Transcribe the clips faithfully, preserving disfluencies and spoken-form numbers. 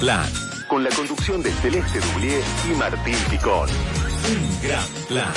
Plan. Con la conducción de Celeste Dublier y Martín Picón. Un gran plan.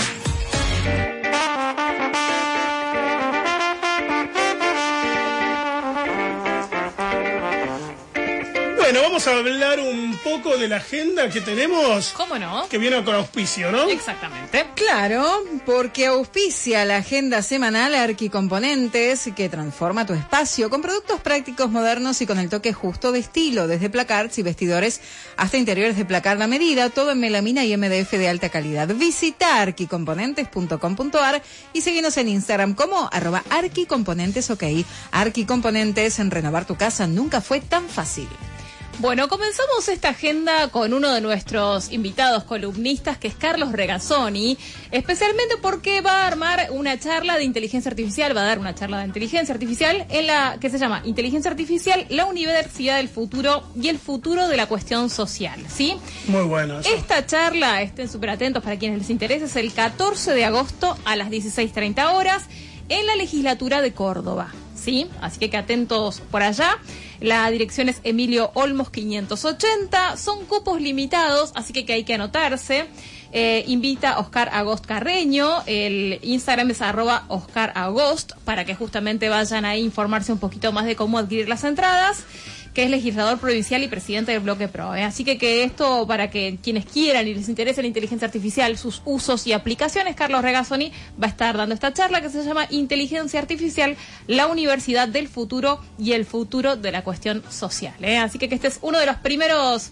Bueno, vamos a hablar un poco de la agenda que tenemos. ¿Cómo no? Que viene con auspicio, ¿no? Exactamente. Claro, porque auspicia la agenda semanal Arquicomponentes, que transforma tu espacio con productos prácticos, modernos y con el toque justo de estilo, desde placards y vestidores hasta interiores de placard a medida, todo en melamina y M D F de alta calidad. Visita arquicomponentes punto com punto a r y síguenos en Instagram como arroba arquicomponentes, ok. Arquicomponentes, en renovar tu casa nunca fue tan fácil. Bueno, comenzamos esta agenda con uno de nuestros invitados columnistas, que es Carlos Regazzoni, especialmente porque va a armar una charla de inteligencia artificial, va a dar una charla de inteligencia artificial en la que se llama Inteligencia Artificial, la Universidad del Futuro y el futuro de la cuestión social, ¿sí? Muy bueno eso. Esta charla, estén súper atentos para quienes les interese, es el catorce de agosto a las dieciséis treinta horas en la legislatura de Córdoba, ¿sí? Así que, que atentos por allá. La dirección es Emilio Olmos quinientos ochenta, son cupos limitados, así que, que hay que anotarse. Eh, invita Oscar Agost Carreño, el Instagram es arroba Oscar Agost, para que justamente vayan a informarse un poquito más de cómo adquirir las entradas, que es legislador provincial y presidente del Bloque Pro. ¿eh? Así que que esto, para que quienes quieran y les interese la inteligencia artificial, sus usos y aplicaciones, Carlos Regazzoni va a estar dando esta charla que se llama Inteligencia Artificial, la Universidad del Futuro y el futuro de la cuestión social. ¿eh? Así que que este es uno de los primeros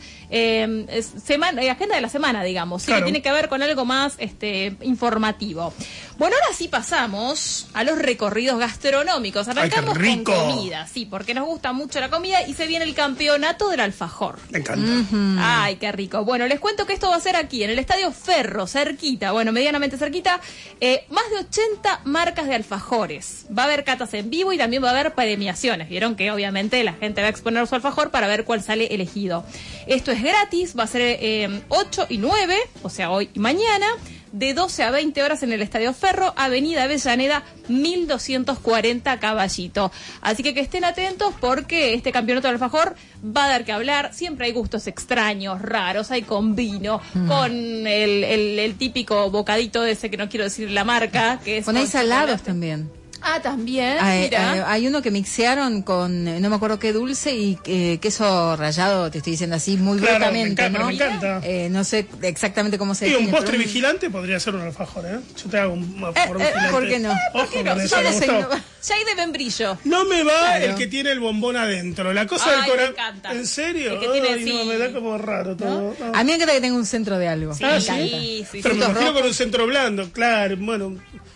eh, semana, agenda de la semana, digamos, ¿sí? Claro. Que tiene que ver con algo más este informativo. Bueno, ahora sí pasamos a los recorridos gastronómicos. Arrancamos con comida, sí, porque nos gusta mucho la comida y se viene el campeonato del alfajor. Me encanta. Uh-huh. Ay, qué rico. Bueno, les cuento que esto va a ser aquí, en el Estadio Ferro, cerquita, bueno, medianamente cerquita, eh, más de ochenta marcas de alfajores. Va a haber catas en vivo y también va a haber premiaciones. Vieron que obviamente la gente va a exponer su alfajor para ver cuál sale elegido. Esto es gratis, va a ser eh, ocho y nueve, o sea, hoy y mañana, de doce a veinte horas en el Estadio Ferro, Avenida Avellaneda, mil doscientos cuarenta Caballito. Así que que estén atentos porque este campeonato del alfajor va a dar que hablar. Siempre hay gustos extraños, raros, hay con vino, mm. con el, el, el típico bocadito ese que no quiero decir la marca, que es... Con hay salados también. Ah, también, hay, mira. Hay, hay uno que mixearon con, no me acuerdo qué dulce, y eh, queso rallado, te estoy diciendo así, muy claro, brutamente, me encanta, ¿no? Me encanta. Eh, no sé exactamente cómo se dice. define. Un postre pero... vigilante podría ser un alfajor, ¿eh? Yo te hago un alfajor eh, vigilante. eh, ¿Por qué no? Ojo, ¿Por qué no? con eso, Ya, me gustó. ya hay de membrillo. No me va claro. el que tiene el bombón adentro. La cosa Ay, del corazón. me encanta. ¿En serio? El que tiene, Ay, sí. no, me da como raro todo. ¿No? No. A mí me encanta que tenga un centro de algo. Sí, ah, me sí. encanta. sí, sí. Pero sí. me imagino con un centro blando, claro. Bueno.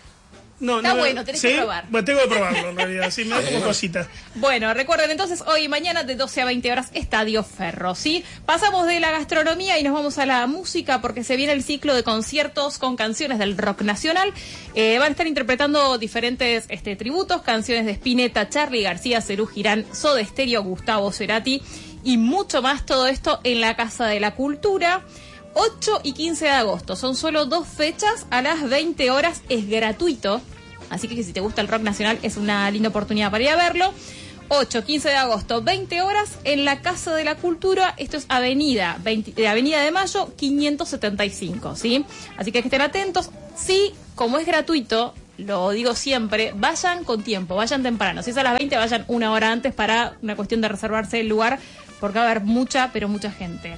No, Está no, bueno, tenés ¿sí? que probar. Bueno, tengo que probarlo en realidad, sí, me da como cosita. Bueno, recuerden entonces, hoy y mañana de doce a veinte horas, Estadio Ferro, ¿sí? Pasamos de la gastronomía y nos vamos a la música porque se viene el ciclo de conciertos con canciones del rock nacional. Eh, van a estar interpretando diferentes este, tributos, canciones de Spinetta, Charly García, Serú Girán, Soda Stereo, Gustavo Cerati y mucho más. Todo esto en la Casa de la Cultura. ocho y quince de agosto, son solo dos fechas, a las veinte horas, es gratuito, así que si te gusta el rock nacional es una linda oportunidad para ir a verlo. ocho, quince de agosto, veinte horas, en la Casa de la Cultura, esto es Avenida, veinte, Avenida de Mayo, quinientos setenta y cinco, ¿sí? Así que, que estén atentos, sí, como es gratuito, lo digo siempre, vayan con tiempo, vayan temprano, si es a las veinte, vayan una hora antes para una cuestión de reservarse el lugar, porque va a haber mucha, pero mucha gente.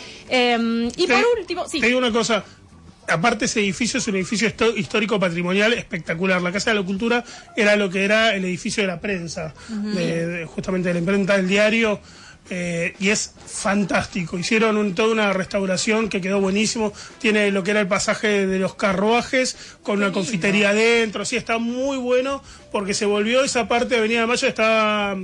Eh, y te, por último, sí. Te digo una cosa, aparte ese edificio es un edificio histórico patrimonial espectacular. La Casa de la Cultura era lo que era el edificio de la prensa, uh-huh. de, de, justamente de la imprenta del diario, eh, y es fantástico. Hicieron un, toda una restauración que quedó buenísimo. Tiene lo que era el pasaje de los carruajes con una confitería adentro. Sí, está muy bueno porque se volvió esa parte de Avenida de Mayo, estaba...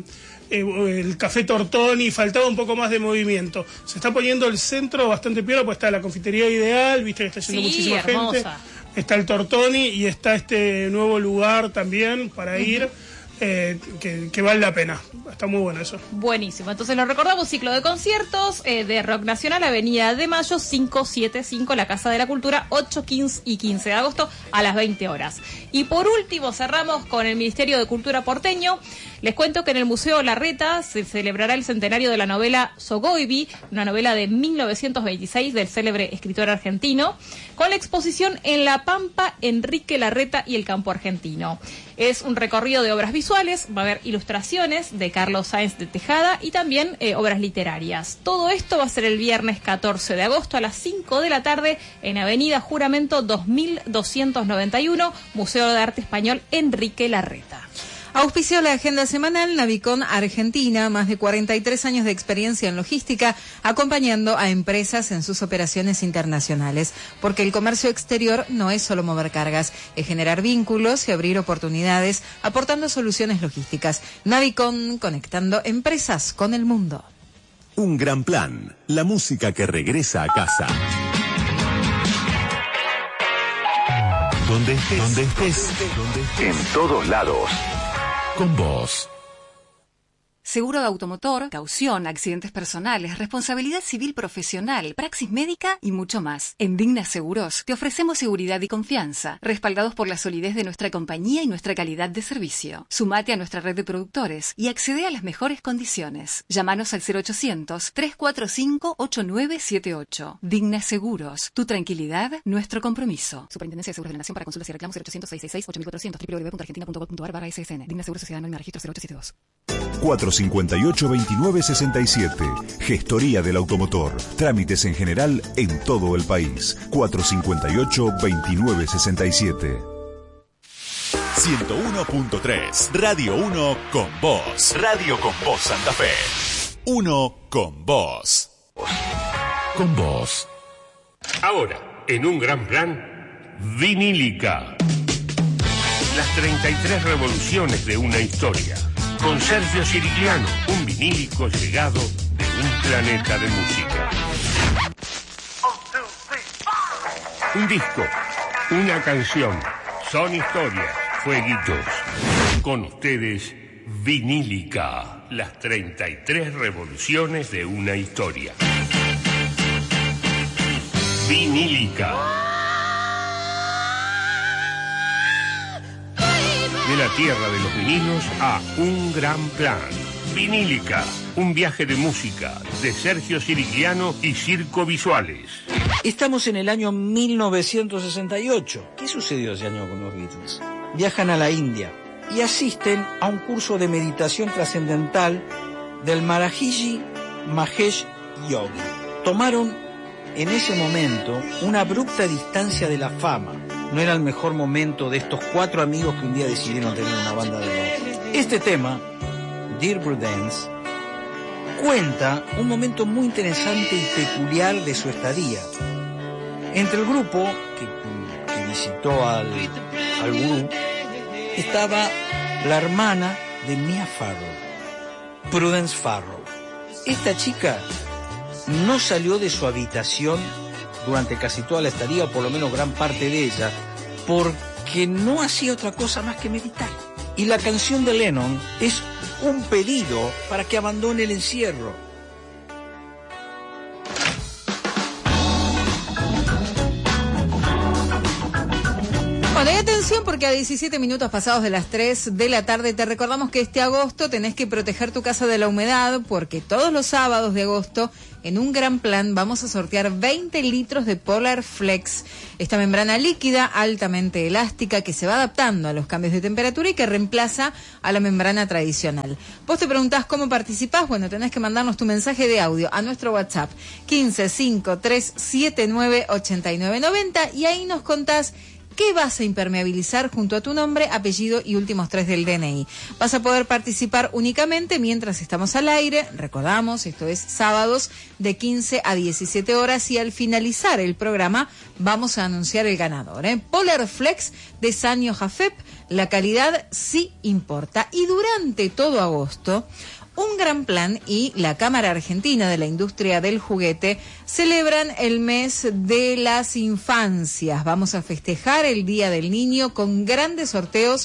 el Café Tortoni, faltaba un poco más de movimiento. Se está poniendo el centro bastante piola, pues está la confitería Ideal, viste que está yendo sí, muchísima hermosa. gente. Está el Tortoni y está este nuevo lugar también para ir. Uh-huh. eh, que, que vale la pena. Está muy bueno eso. Buenísimo. Entonces lo recordamos, ciclo de conciertos eh, de Rock Nacional, Avenida de Mayo, quinientos setenta y cinco, la Casa de la Cultura, ocho, quince y quince de agosto a las veinte horas. Y por último cerramos con el Ministerio de Cultura porteño. Les cuento que en el Museo Larreta se celebrará el centenario de la novela Sogoibi, una novela de mil novecientos veintiséis del célebre escritor argentino, con la exposición En la Pampa, Enrique Larreta y el campo argentino. Es un recorrido de obras visuales, va a haber ilustraciones de Carlos Sáenz de Tejada y también eh, obras literarias. Todo esto va a ser el viernes catorce de agosto a las cinco de la tarde en Avenida Juramento dos mil doscientos noventa y uno, Museo de Arte Español Enrique Larreta. Auspició la agenda semanal Navicon Argentina, más de cuarenta y tres años de experiencia en logística, acompañando a empresas en sus operaciones internacionales. Porque el comercio exterior no es solo mover cargas, es generar vínculos y abrir oportunidades, aportando soluciones logísticas. Navicon, conectando empresas con el mundo. Un gran plan, la música que regresa a casa. Donde estés, donde estés, donde estés. En todos lados. Con vos. Seguro de automotor, caución, accidentes personales, responsabilidad civil profesional, praxis médica y mucho más. En Digna Seguros te ofrecemos seguridad y confianza, respaldados por la solidez de nuestra compañía y nuestra calidad de servicio. Sumate a nuestra red de productores y accede a las mejores condiciones. Llámanos al cero ochocientos, tres cuatro cinco, ocho nueve siete ocho. Digna Seguros, tu tranquilidad, nuestro compromiso. Superintendencia de Seguros de la Nación. Para consultas y reclamos cero ochocientos, seiscientos sesenta y seis, ocho mil cuatrocientos, w w w punto argentina punto gov punto a r barra S S N. Digna Seguros Sociedad Anónima Registro cero ocho siete dos. cuatro cincuenta y ocho, veintinueve sesenta y siete. Gestoría del automotor. Trámites en general en todo el país. cuatro cincuenta y ocho, veintinueve sesenta y siete. ciento uno punto tres. Radio uno con vos. Radio con vos Santa Fe. uno con vos. Con vos. Ahora, en un gran plan, Vinílica. Las treinta y tres revoluciones de una historia. Con Sergio Sirigliano, un vinílico llegado de un planeta de música. Un disco, una canción, son historias, fueguitos. Con ustedes, Vinílica, las treinta y tres revoluciones de una historia. Vinílica. De la tierra de los vinilos a un gran plan. Vinílica, un viaje de música de Sergio Sirigliano y Circo Visuales. Estamos en el año mil novecientos sesenta y ocho. ¿Qué sucedió ese año con los Beatles? Viajan a la India y asisten a un curso de meditación trascendental del Maharishi Mahesh Yogi. Tomaron en ese momento una abrupta distancia de la fama. No era el mejor momento de estos cuatro amigos que un día decidieron tener una banda de rock. Este tema, Dear Prudence, cuenta un momento muy interesante y peculiar de su estadía. Entre el grupo que, que visitó al, al gurú estaba la hermana de Mia Farrow, Prudence Farrow. Esta chica no salió de su habitación durante casi toda la estadía, o por lo menos gran parte de ella, porque no hacía otra cosa más que meditar. Y la canción de Lennon es un pedido para que abandone el encierro. Bueno, y atención porque a diecisiete minutos pasados de las tres de la tarde te recordamos que este agosto tenés que proteger tu casa de la humedad, porque todos los sábados de agosto en un gran plan vamos a sortear veinte litros de Polar Flex, esta membrana líquida altamente elástica que se va adaptando a los cambios de temperatura y que reemplaza a la membrana tradicional. Vos te preguntás cómo participás. Bueno, tenés que mandarnos tu mensaje de audio a nuestro WhatsApp quince, cinco, tres, siete nueve, ochenta y nueve noventa y ahí nos contás ¿qué vas a impermeabilizar junto a tu nombre, apellido y últimos tres del D N I? Vas a poder participar únicamente mientras estamos al aire. Recordamos, esto es sábados de quince a diecisiete horas y al finalizar el programa vamos a anunciar el ganador. ¿eh? Polar Flex de Sanyo Jafep, la calidad sí importa. Y durante todo agosto, Un Gran Plan y la Cámara Argentina de la Industria del Juguete celebran el mes de las infancias. Vamos a festejar el Día del Niño con grandes sorteos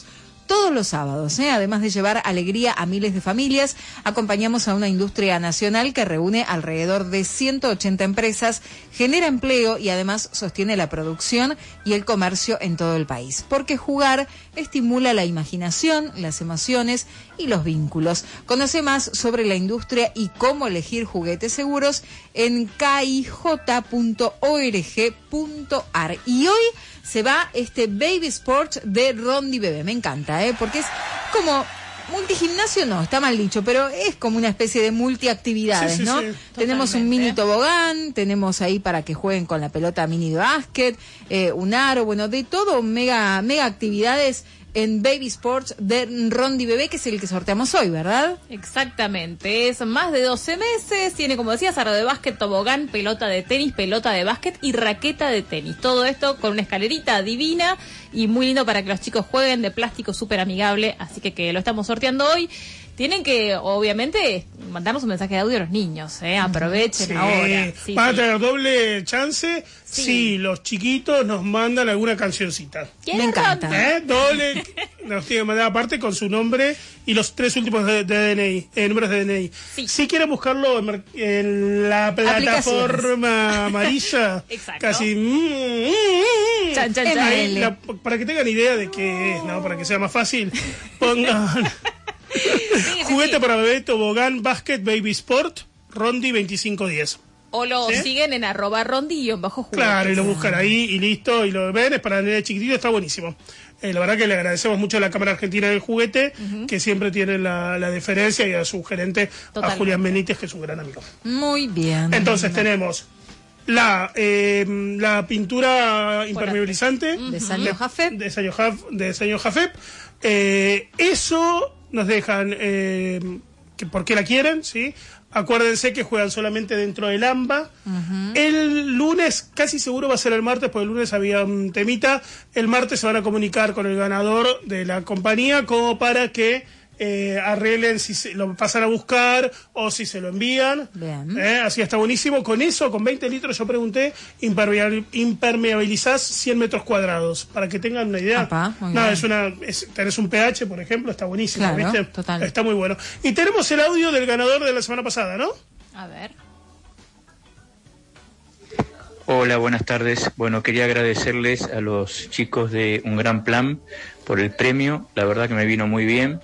todos los sábados, ¿eh? Además de llevar alegría a miles de familias, acompañamos a una industria nacional que reúne alrededor de ciento ochenta empresas, genera empleo y además sostiene la producción y el comercio en todo el país. Porque jugar estimula la imaginación, las emociones y los vínculos. Conoce más sobre la industria y cómo elegir juguetes seguros en k i j punto org punto a r. Y hoy se va este Baby Sport de Rondi Bebé. Me encanta, ¿eh? Porque es como multigimnasio, no, está mal dicho, pero es como una especie de multiactividades, sí, sí, ¿no? sí, tenemos un mini tobogán, tenemos ahí para que jueguen con la pelota mini de básquet, eh, un aro, bueno, de todo, mega, mega actividades en Baby Sports de Rondi Bebé, que es el que sorteamos hoy, ¿verdad? Exactamente, es más de doce meses, tiene, como decías, aro de básquet, tobogán, pelota de tenis, pelota de básquet y raqueta de tenis. Todo esto con una escalerita divina y muy lindo para que los chicos jueguen, de plástico súper amigable, así que que lo estamos sorteando hoy. Tienen que, obviamente, mandarnos un mensaje de audio a los niños, ¿eh? Aprovechen sí. ahora. Sí, ¿Van sí. a tener doble chance? Sí. Sí, los chiquitos nos mandan alguna cancioncita. Me encanta. ¿Eh? Doble, nos tienen que mandar aparte con su nombre y los tres últimos de, de D N I, eh, números de D N I. Sí. Si quieren buscarlo en, en la plataforma amarilla, Exacto. casi... Mm, mm, Chan, chan, chan. ahí, la- para que tengan idea de qué es, ¿no? Para que sea más fácil, pongan... Sí, sí, Juguete sí. para bebé, tobogán, básquet, baby sport, Rondi veinticinco diez. O lo ¿Sí? siguen en arroba rondi bajo juguetes. Claro, y lo buscan ahí y listo, y lo ven, es para el chiquitito, está buenísimo. Eh, la verdad que le agradecemos mucho a la Cámara Argentina del Juguete, uh-huh. que siempre tiene la, la deferencia, y a su gerente, Totalmente. a Julián Benítez, que es un gran amigo. Muy bien. Entonces tenemos la eh, la pintura impermeabilizante De Sanyo Jafet. de Sanyo Jaf- de Sanyo Jafet. Eh, eso nos dejan eh, que por qué la quieren, ¿sí? Acuérdense que juegan solamente dentro del AMBA. Uh-huh. El lunes, casi seguro va a ser el martes, porque el lunes había un temita. El martes se van a comunicar con el ganador de la compañía como para que eh, arreglen si se lo pasan a buscar o si se lo envían. Bien. Eh, así está buenísimo. Con eso, con veinte litros, yo pregunté, impermeabil- impermeabilizás cien metros cuadrados, para que tengan una idea. Apá, muy no, bien. es una, es, tenés un pH, por ejemplo, está buenísimo, Claro, ¿viste? total. Está muy bueno. Y tenemos el audio del ganador de la semana pasada, ¿no? A ver. Hola, buenas tardes. Bueno, quería agradecerles a los chicos de Un Gran Plan por el premio. La verdad que me vino muy bien.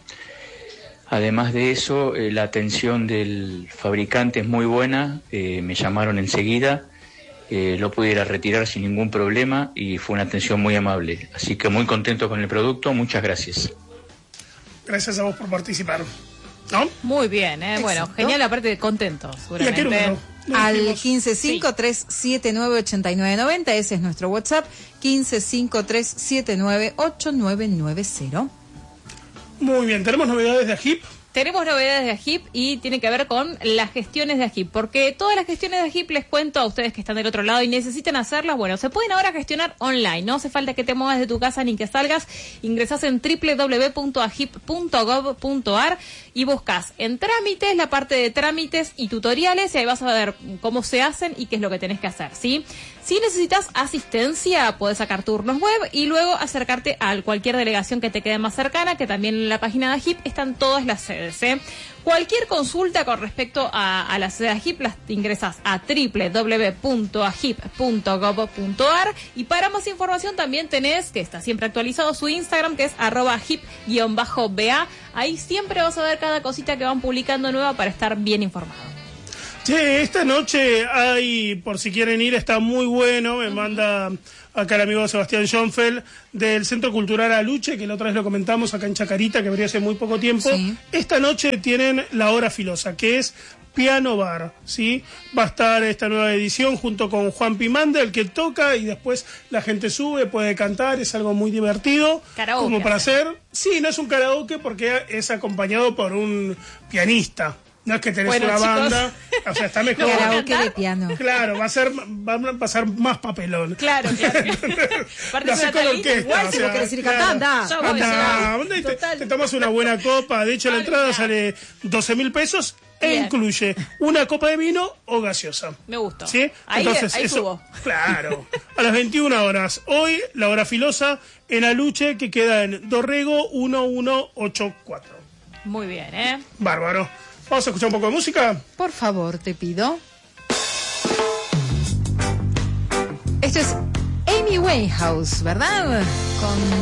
Además de eso, eh, la atención del fabricante es muy buena. Eh, me llamaron enseguida. Eh, lo pude ir a retirar sin ningún problema y fue una atención muy amable. Así que muy contento con el producto. Muchas gracias. Gracias a vos por participar. ¿No? Muy bien, ¿eh? Bueno, Exacto. genial, aparte de contentos, ¿Y a qué seguramente. número? Lo Al dijimos. quince cinco tres siete nueve ocho nueve nueve cero, ese es nuestro WhatsApp, quince cinco tres siete nueve ocho nueve nueve cero. Muy bien, tenemos novedades de AGIP. Tenemos novedades de AGIP y tiene que ver con las gestiones de AGIP, porque todas las gestiones de AGIP, les cuento a ustedes que están del otro lado y necesitan hacerlas, bueno, se pueden ahora gestionar online, no hace falta que te muevas de tu casa ni que salgas, ingresás en doble u doble u doble u punto agip punto gov punto a r y buscas en trámites, la parte de trámites y tutoriales, y ahí vas a ver cómo se hacen y qué es lo que tenés que hacer, ¿sí? Si necesitas asistencia, puedes sacar turnos web y luego acercarte a cualquier delegación que te quede más cercana, que también en la página de AGIP están todas las sedes, ¿eh? Cualquier consulta con respecto a, a la sede de AGIP las ingresas a doble u doble u doble u punto agip punto gov punto a r y para más información también tenés, que está siempre actualizado, su Instagram, que es arroba agip-ba. Ahí siempre vas a ver cada cosita que van publicando nueva para estar bien informado. Che, esta noche hay, por si quieren ir, está muy bueno, me manda acá el amigo Sebastián Schoenfeld del Centro Cultural Aluche, que la otra vez lo comentamos acá en Chacarita, que abrió hace muy poco tiempo. Sí. Esta noche tienen La Hora Filosa, que es Piano Bar, ¿sí? Va a estar esta nueva edición junto con Juan Pimanda, el que toca, y después la gente sube, puede cantar, es algo muy divertido. Karaoke, como para hacer. hacer. Sí, no es un karaoke porque es acompañado por un pianista. No es que tenés Bueno, una chicos. banda, o sea, está mejor. ¿No van a Karaoke cantar? de piano. Claro, va a ser, van a pasar más papelón. Claro, claro. Aparte Lo es hace una con talita, orquesta. igual o se sea, lo querés ir claro. cantando, anda. Yo voy, Anda, yo voy. anda y te, Total. te tomas una buena copa. De hecho, la Claro, entrada claro. sale doce mil pesos. e Bien. incluye una copa de vino o gaseosa. Me gustó. ¿Sí? Ahí, Entonces, ahí eso, subo. claro. A las veintiuna horas. Hoy, la hora filosa en Aluche, que queda en Dorrego uno uno ocho cuatro. Muy bien, ¿eh? Bárbaro. Vamos a escuchar un poco de música. Por favor, te pido. Esto es Amy Winehouse, ¿verdad? Con